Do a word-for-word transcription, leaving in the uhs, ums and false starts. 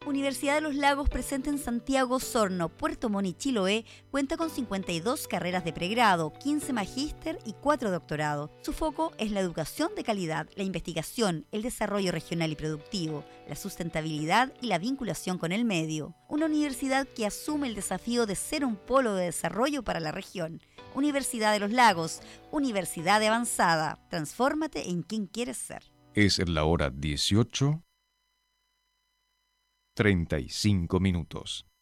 Universidad de los Lagos, presente en Santiago, Osorno, Puerto Montt y Chiloé, cuenta con cincuenta y dos carreras de pregrado, quince magíster y cuatro doctorados. Su foco es la educación de calidad, la investigación, el desarrollo regional y productivo, la sustentabilidad y la vinculación con el medio. Una universidad que asume el desafío de ser un polo de desarrollo para la región. Universidad de los Lagos, universidad de avanzada. Transfórmate en quien quieres ser. Es la hora dieciocho, treinta y cinco minutos.